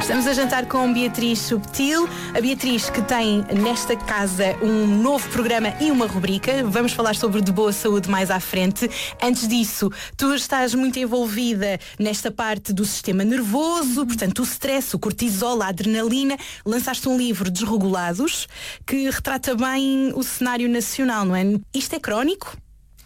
Estamos a jantar com Beatriz Subtil. A Beatriz que tem nesta casa um novo programa e uma rubrica. Vamos falar sobre de boa saúde mais à frente. Antes disso, tu estás muito envolvida nesta parte do sistema nervoso, portanto o stress, o cortisol, a adrenalina. Lançaste um livro, Desregulados, que retrata bem o cenário nacional, não é? Isto é crónico?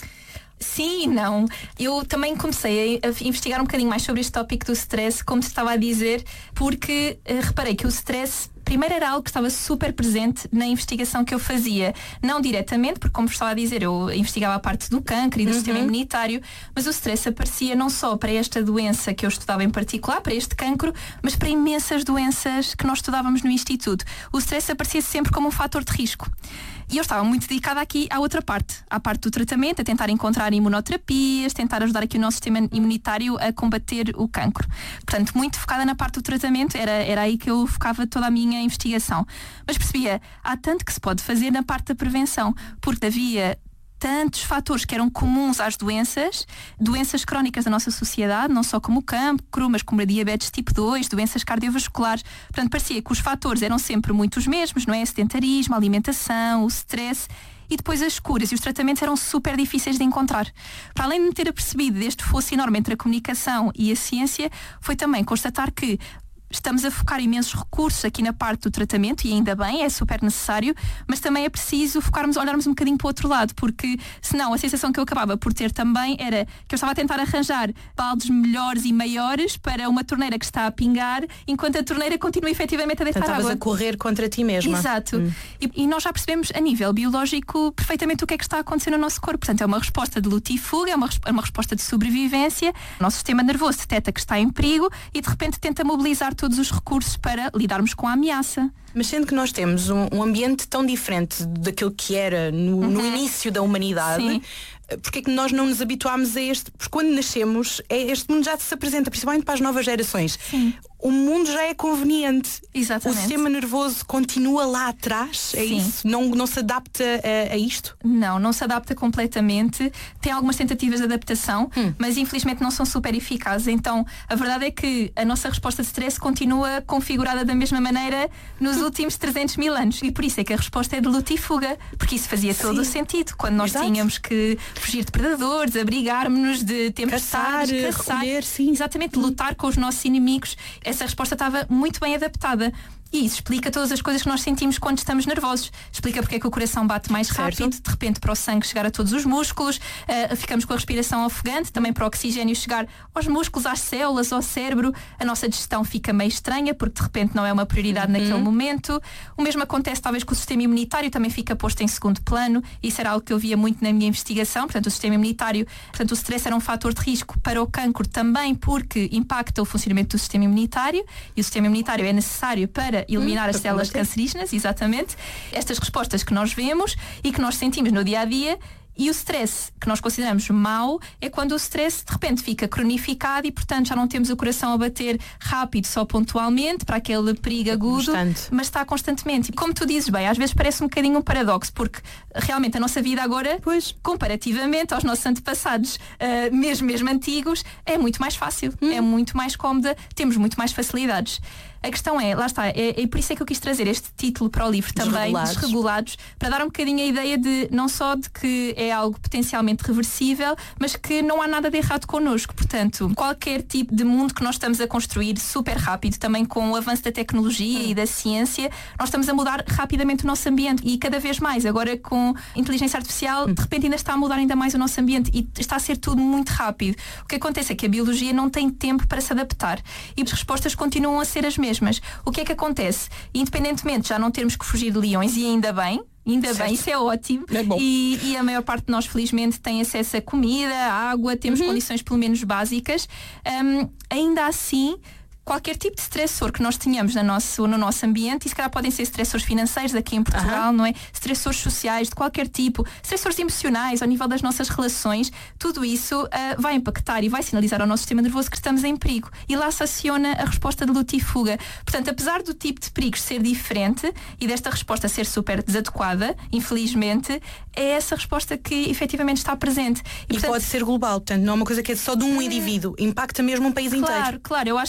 Sim e não. Eu também comecei a investigar um bocadinho mais sobre este tópico do stress, como te estava a dizer, porque reparei que o stress primeiro era algo que estava super presente na investigação que eu fazia. Não diretamente, porque como estava a dizer, eu investigava a parte do cancro e do sistema imunitário, mas o stress aparecia não só para esta doença que eu estudava em particular, para este cancro, mas para imensas doenças que nós estudávamos no Instituto. O stress aparecia sempre como um fator de risco. E eu estava muito dedicada aqui à outra parte, à parte do tratamento, a tentar encontrar imunoterapias, tentar ajudar aqui o nosso sistema imunitário a combater o cancro. Portanto, muito focada na parte do tratamento, era aí que eu focava toda a minha investigação. Mas percebia, há tanto que se pode fazer na parte da prevenção, porque havia tantos fatores que eram comuns às doenças crónicas da nossa sociedade, não só como o cancro, mas como a diabetes tipo 2, doenças cardiovasculares. Portanto, parecia que os fatores eram sempre muito os mesmos, não é? Sedentarismo, alimentação, o stress. E depois as curas e os tratamentos eram super difíceis de encontrar. Para além de me ter apercebido deste fosso enorme entre a comunicação e a ciência, foi também constatar que estamos a focar imensos recursos aqui na parte do tratamento, e ainda bem, é super necessário, mas também é preciso olharmos um bocadinho para o outro lado, porque senão a sensação que eu acabava por ter também era que eu estava a tentar arranjar baldes melhores e maiores para uma torneira que está a pingar, enquanto a torneira continua efetivamente a deitar água. Estavas a correr contra ti mesma. Exato. E nós já percebemos a nível biológico perfeitamente o que é que está a acontecer no nosso corpo. Portanto, é uma resposta de luta e fuga, é uma resposta de sobrevivência. O nosso sistema nervoso detecta que está em perigo e de repente tenta mobilizar todos os recursos para lidarmos com a ameaça. Mas sendo que nós temos um ambiente tão diferente daquilo que era no início da humanidade, Sim. porque é que nós não nos habituámos a este? Porque quando nascemos, este mundo já se apresenta, principalmente para as novas gerações. Sim. O mundo já é conveniente. Exatamente. O sistema nervoso continua lá atrás, é Sim. isso? Não se adapta a isto? Não se adapta completamente. Tem algumas tentativas de adaptação, mas infelizmente não são super eficazes. Então, a verdade é que a nossa resposta de stress continua configurada da mesma maneira nos últimos 300 mil anos. E por isso é que a resposta é de luta e fuga, porque isso fazia todo o sentido. Quando nós tínhamos que fugir de predadores, abrigarmos-nos de tempestades, caçar, recolher, sim. Exatamente, lutar com os nossos inimigos. Essa resposta estava muito bem adaptada. E isso explica todas as coisas que nós sentimos quando estamos nervosos. Explica porque é que o coração bate mais rápido, de repente para o sangue chegar a todos os músculos, ficamos com a respiração ofegante, também para o oxigênio chegar aos músculos, às células, ao cérebro. A nossa digestão fica meio estranha porque de repente não é uma prioridade naquele momento. O mesmo acontece talvez com o sistema imunitário, também fica posto em segundo plano. Isso era algo que eu via muito na minha investigação. Portanto, o sistema imunitário, o stress era um fator de risco para o cancro também porque impacta o funcionamento do sistema imunitário, e o sistema imunitário é necessário para eliminar as células cancerígenas, exatamente. Estas respostas que nós vemos e que nós sentimos no dia-a-dia. E o stress que nós consideramos mau é quando o stress de repente fica cronificado e, portanto, já não temos o coração a bater rápido só pontualmente para aquele perigo agudo, mas está constantemente. E como tu dizes bem, às vezes parece um bocadinho um paradoxo, porque realmente a nossa vida agora, comparativamente aos nossos antepassados, mesmo antigos, é muito mais fácil, é muito mais cómoda, temos muito mais facilidades. A questão é, lá está, é por isso é que eu quis trazer este título para o livro também, Desregulados, para dar um bocadinho a ideia de, não só de que é algo potencialmente reversível, mas que não há nada de errado connosco. Portanto, qualquer tipo de mundo que nós estamos a construir super rápido, também com o avanço da tecnologia e da ciência, nós estamos a mudar rapidamente o nosso ambiente e cada vez mais. Agora com inteligência artificial, de repente ainda está a mudar ainda mais o nosso ambiente e está a ser tudo muito rápido. O que acontece é que a biologia não tem tempo para se adaptar e as respostas continuam a ser as mesmas. O que é que acontece? Independentemente de já não termos que fugir de leões, e ainda bem, isso é ótimo. É bom. E a maior parte de nós, felizmente, tem acesso a comida, a água, temos condições pelo menos básicas. Ainda assim, qualquer tipo de estressor que nós tenhamos no nosso ambiente, e se calhar podem ser estressores financeiros aqui em Portugal, não é? Estressores sociais de qualquer tipo, estressores emocionais ao nível das nossas relações, tudo isso vai impactar e vai sinalizar ao nosso sistema nervoso que estamos em perigo. E lá se aciona a resposta de luta e fuga. Portanto, apesar do tipo de perigos ser diferente e desta resposta ser super desadequada, infelizmente, é essa resposta que efetivamente está presente. E portanto, pode ser global, portanto, não é uma coisa que é só de um indivíduo, impacta mesmo um país inteiro. Claro, eu acho que no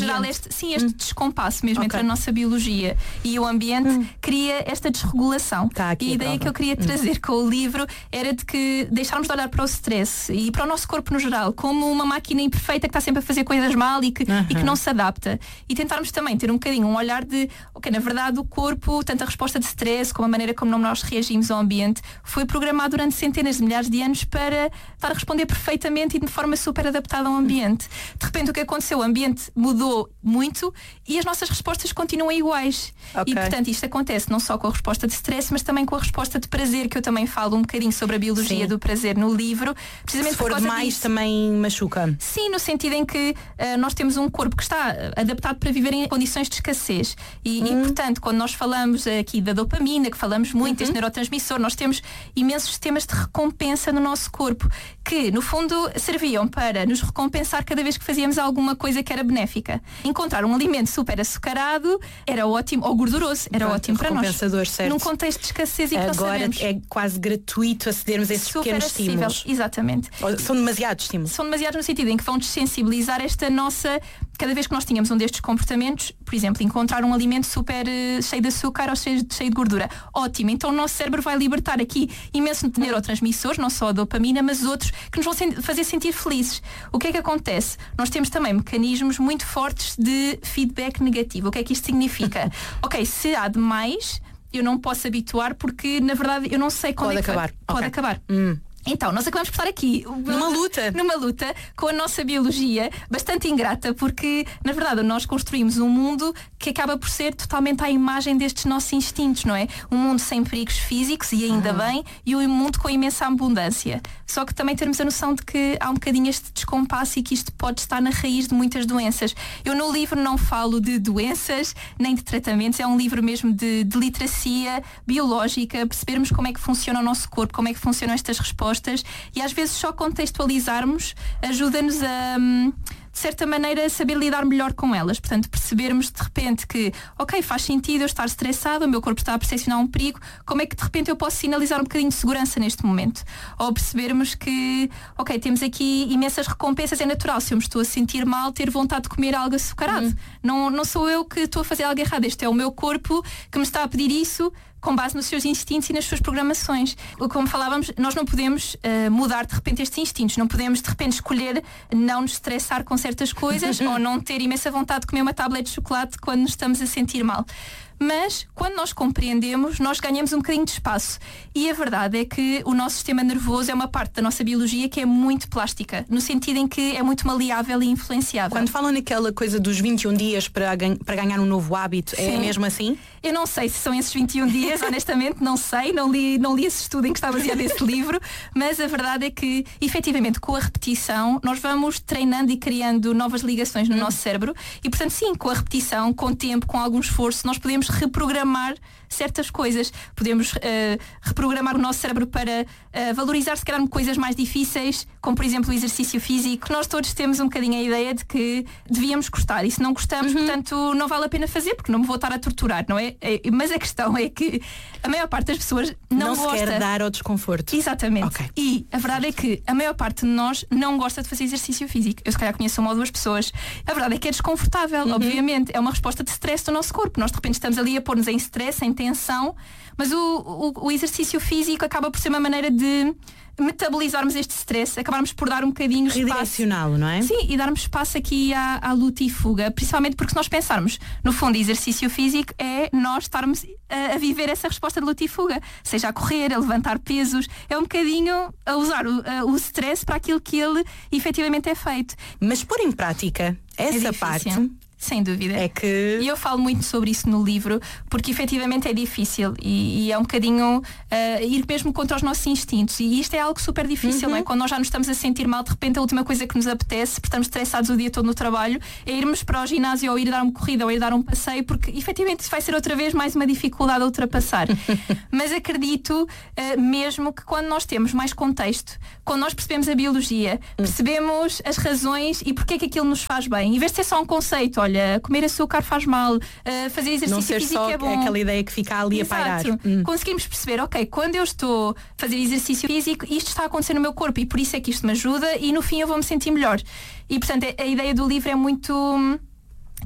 geral, este descompasso mesmo entre a nossa biologia e o ambiente cria esta desregulação. E a ideia que eu queria trazer com o livro era de que deixarmos de olhar para o stress e para o nosso corpo no geral como uma máquina imperfeita que está sempre a fazer coisas mal e que não se adapta. E tentarmos também ter um bocadinho um olhar de, na verdade o corpo, tanto a resposta de stress como a maneira como nós reagimos ao ambiente, foi programado durante centenas de milhares de anos para estar a responder perfeitamente e de forma super adaptada ao ambiente. De repente o que aconteceu? O ambiente mudou muito e as nossas respostas continuam iguais. E portanto isto acontece não só com a resposta de stress, mas também com a resposta de prazer, que eu também falo um bocadinho sobre a biologia do prazer no livro. Precisamente se for demais disso, também machuca. Sim, no sentido em que nós temos um corpo que está adaptado para viver em condições de escassez. E portanto, quando nós falamos aqui da dopamina, que falamos muito, este neurotransmissor, nós temos imensos sistemas de recompensa no nosso corpo, que no fundo serviam para nos recompensar cada vez que fazíamos alguma coisa que era benéfica. Encontrar um alimento super açucarado era ótimo, ou gorduroso, era ótimo para nós. Certo. Num contexto de escassez e que agora nós sabemos. É quase gratuito acedermos a esses super pequenos acessível. estímulos. Exatamente. São demasiados estímulos. São demasiados no sentido em que vão desensibilizar esta nossa... Cada vez que nós tínhamos um destes comportamentos, por exemplo, encontrar um alimento super cheio de açúcar ou cheio de gordura, ótimo, então o nosso cérebro vai libertar aqui imensos neurotransmissores, não só a dopamina, mas outros que nos vão fazer sentir felizes. O que é que acontece? Nós temos também mecanismos muito fortes de feedback negativo. O que é que isto significa? Se há demais, eu não posso habituar porque, na verdade, eu não sei quando pode acabar. Então, nós acabamos por estar aqui numa luta com a nossa biologia bastante ingrata, porque na verdade nós construímos um mundo que acaba por ser totalmente à imagem destes nossos instintos, não é? Um mundo sem perigos físicos, e ainda bem, e um mundo com imensa abundância. Só que também temos a noção de que há um bocadinho este descompasso e que isto pode estar na raiz de muitas doenças. Eu no livro não falo de doenças nem de tratamentos, é um livro mesmo de literacia biológica, percebermos como é que funciona o nosso corpo, como é que funcionam estas respostas, e às vezes só contextualizarmos ajuda-nos a, de certa maneira, saber lidar melhor com elas. Portanto, percebermos de repente que, faz sentido eu estar estressado, o meu corpo está a percepcionar um perigo, como é que de repente eu posso sinalizar um bocadinho de segurança neste momento? Ou percebermos que, temos aqui imensas recompensas, é natural, se eu me estou a sentir mal, ter vontade de comer algo açucarado. Não sou eu que estou a fazer algo errado, este é o meu corpo que me está a pedir isso, com base nos seus instintos e nas suas programações. Como falávamos, nós não podemos mudar de repente estes instintos, não podemos de repente escolher não nos estressar com certas coisas ou não ter imensa vontade de comer uma tablete de chocolate quando nos estamos a sentir mal. Mas, quando nós compreendemos, nós ganhamos um bocadinho de espaço. E a verdade é que o nosso sistema nervoso é uma parte da nossa biologia que é muito plástica, no sentido em que é muito maleável e influenciável. Quando falam naquela coisa dos 21 dias para ganhar um novo hábito, é mesmo assim? Eu não sei se são esses 21 dias, honestamente, não sei, não li esse estudo em que está baseado esse livro, mas a verdade é que, efetivamente, com a repetição, nós vamos treinando e criando novas ligações no nosso cérebro e, portanto, sim, com a repetição, com o tempo, com algum esforço, nós podemos reprogramar certas coisas. Podemos reprogramar o nosso cérebro para valorizar, se calhar, coisas mais difíceis, como, por exemplo, o exercício físico. Nós todos temos um bocadinho a ideia de que devíamos gostar, e se não gostamos, portanto, não vale a pena fazer, porque não me vou estar a torturar, não é? Mas a questão é que a maior parte das pessoas não gosta. Se quer dar ao desconforto. Exatamente. E a verdade é que a maior parte de nós não gosta de fazer exercício físico. Eu se calhar conheço uma ou duas pessoas. A verdade é que é desconfortável, obviamente. É uma resposta de stress do nosso corpo. Nós de repente estamos ali a pôr-nos em stress, em tensão, mas o exercício físico acaba por ser uma maneira de metabolizarmos este stress, acabarmos por dar um bocadinho de espaço. Redirecioná-lo, não é? Sim, e darmos espaço aqui à luta e fuga, principalmente porque se nós pensarmos, no fundo, exercício físico é nós estarmos a viver essa resposta de luta e fuga, seja a correr, a levantar pesos, é um bocadinho a usar o stress para aquilo que ele efetivamente é feito. Mas pôr em prática essa parte... Sem dúvida. É que... E eu falo muito sobre isso no livro, porque efetivamente é difícil e é um bocadinho ir mesmo contra os nossos instintos. E isto é algo super difícil, não é? Quando nós já nos estamos a sentir mal, de repente a última coisa que nos apetece, porque estamos estressados o dia todo no trabalho, é irmos para o ginásio ou ir dar uma corrida ou ir dar um passeio, porque efetivamente isso vai ser outra vez mais uma dificuldade a ultrapassar. Mas acredito mesmo que quando nós temos mais contexto, quando nós percebemos a biologia, percebemos as razões e porque é que aquilo nos faz bem, em vez de ser só um conceito, olha, comer açúcar faz mal, fazer exercício físico é bom. Não ser só aquela ideia que fica ali a pairar. Conseguimos perceber, quando eu estou a fazer exercício físico, isto está a acontecer no meu corpo e por isso é que isto me ajuda e no fim eu vou me sentir melhor. E portanto a ideia do livro é muito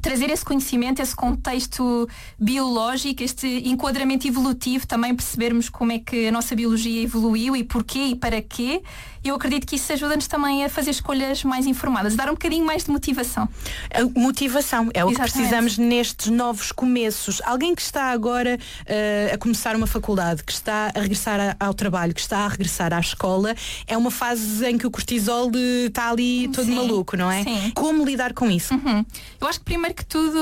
trazer esse conhecimento, esse contexto biológico, este enquadramento evolutivo, também percebermos como é que a nossa biologia evoluiu e porquê e para quê. Eu acredito que isso ajuda-nos também a fazer escolhas mais informadas, dar um bocadinho mais de motivação. A motivação é o Exatamente. que precisamos nestes novos começos. Alguém que está agora a começar uma faculdade, que está a regressar ao trabalho, que está a regressar à escola, é uma fase em que o cortisol está ali todo maluco, não é? Sim. Como lidar com isso? Eu acho que primeiro que tudo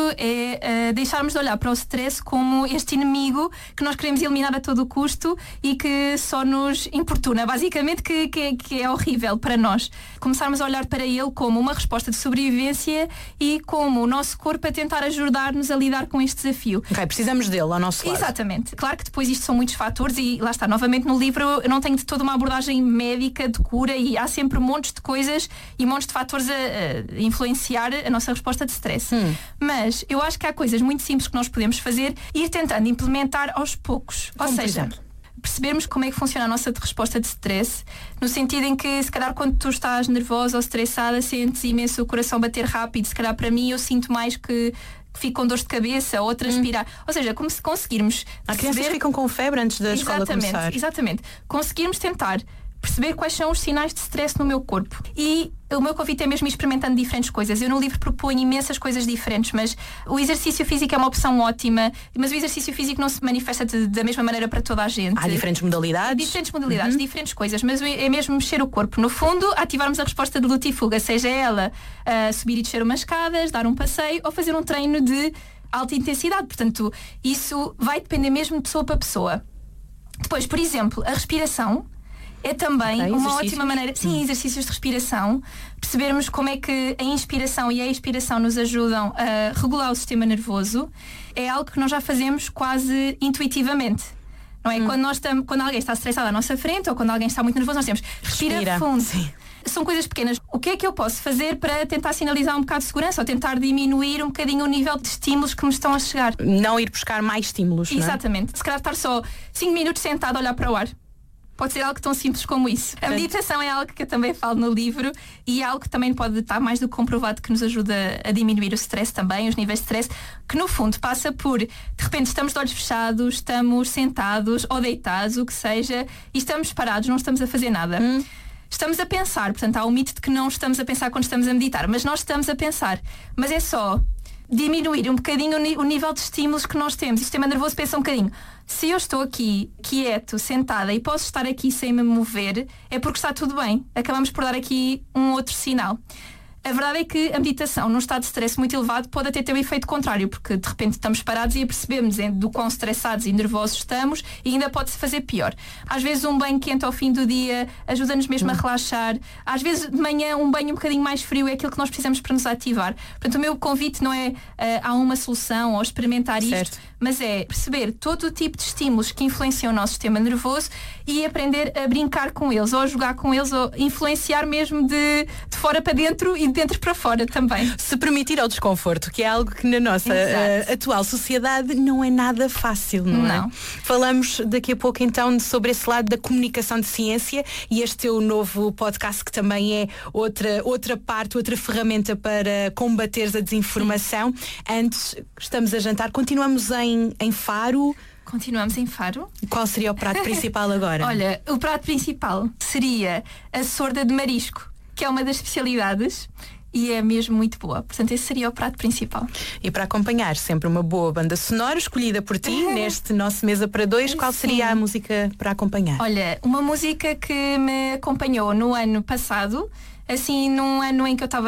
é deixarmos de olhar para o stress como este inimigo que nós queremos eliminar a todo o custo e que só nos importuna, basicamente, que é horrível para nós. Começarmos a olhar para ele como uma resposta de sobrevivência e como o nosso corpo a tentar ajudar-nos a lidar com este desafio. Ok, precisamos dele ao nosso lado. Exatamente. Claro que depois isto são muitos fatores e lá está, novamente no livro eu não tenho de toda uma abordagem médica de cura e há sempre montes de coisas e montes de fatores a influenciar a nossa resposta de stress. Mas eu acho que há coisas muito simples que nós podemos fazer e ir tentando implementar aos poucos. Como, ou seja, por exemplo? percebermos como é que funciona a nossa resposta de stress, no sentido em que se calhar quando tu estás nervosa ou estressada sentes imenso o coração bater rápido, se calhar para mim eu sinto mais que fico com dores de cabeça ou transpirar. Ou seja, como se conseguirmos Há crianças que ficam com febre antes da escola começar. Exatamente. Conseguirmos tentar perceber quais são os sinais de stress no meu corpo. E o meu convite é mesmo ir experimentando diferentes coisas. Eu no livro proponho imensas coisas diferentes, mas o exercício físico é uma opção ótima, mas o exercício físico não se manifesta da mesma maneira para toda a gente. Há diferentes modalidades? Diferentes coisas, mas é mesmo mexer o corpo. No fundo, ativarmos a resposta de luta e fuga, seja ela subir e descer umas escadas, dar um passeio ou fazer um treino de alta intensidade. Portanto, isso vai depender mesmo de pessoa para pessoa. Depois, por exemplo, a respiração é também uma ótima maneira, exercícios de respiração, percebermos como é que a inspiração e a expiração nos ajudam a regular o sistema nervoso, é algo que nós já fazemos quase intuitivamente. Não é? Quando alguém está estressado à nossa frente ou quando alguém está muito nervoso, nós temos respira fundo. Sim. São coisas pequenas. O que é que eu posso fazer para tentar sinalizar um bocado de segurança ou tentar diminuir um bocadinho o nível de estímulos que me estão a chegar? Não ir buscar mais estímulos, Exatamente. Não é? Se calhar estar só 5 minutos sentado a olhar para o ar. Pode ser algo tão simples como isso. A meditação é algo que eu também falo no livro e é algo que também pode estar mais do que comprovado que nos ajuda a diminuir o stress também, os níveis de stress, que no fundo passa por, de repente estamos de olhos fechados, estamos sentados ou deitados, o que seja, e estamos parados, não estamos a fazer nada. Estamos a pensar, portanto há o mito de que não estamos a pensar quando estamos a meditar, mas nós estamos a pensar. Mas é só diminuir um bocadinho o nível de estímulos que nós temos. O sistema nervoso pensa um bocadinho. Se eu estou aqui, quieto, sentada e posso estar aqui sem me mover, é porque está tudo bem. Acabamos por dar aqui um outro sinal. A verdade é que a meditação num estado de stress muito elevado pode até ter um efeito contrário, porque de repente estamos parados e apercebemos do quão estressados e nervosos estamos e ainda pode-se fazer pior. Às vezes um banho quente ao fim do dia ajuda-nos mesmo a relaxar. Às vezes de manhã um banho um bocadinho mais frio é aquilo que nós precisamos para nos ativar. Portanto, o meu convite não é há uma solução ou experimentar isto, mas é perceber todo o tipo de estímulos que influenciam o nosso sistema nervoso e aprender a brincar com eles, ou a jogar com eles, ou influenciar mesmo de fora para dentro e de dentro para fora também. Se permitir ao desconforto, que é algo que na nossa atual sociedade não é nada fácil, não é? Falamos daqui a pouco então sobre esse lado da comunicação de ciência e este teu novo podcast que também é outra parte, outra ferramenta para combateres a desinformação. Antes, estamos a jantar, continuamos em Faro. Continuamos em Faro. Qual seria o prato principal agora? Olha, o prato principal seria a sorda de marisco, que é uma das especialidades e é mesmo muito boa. Portanto, esse seria o prato principal. E para acompanhar sempre uma boa banda sonora escolhida por ti neste nosso Mesa para Dois, qual seria a música para acompanhar? Olha, uma música que me acompanhou no ano passado, assim, num ano em que eu estava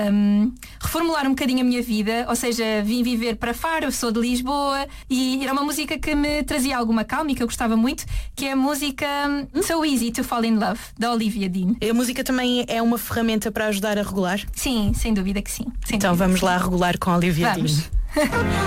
a reformular um bocadinho a minha vida, ou seja, vim viver para Faro, eu sou de Lisboa, e era uma música que me trazia alguma calma e que eu gostava muito, que é a música So Easy to Fall in Love, da Olivia Dean. A música também é uma ferramenta para ajudar a regular? Sim, sem dúvida que sim. Então vamos lá regular com a Olivia Dean.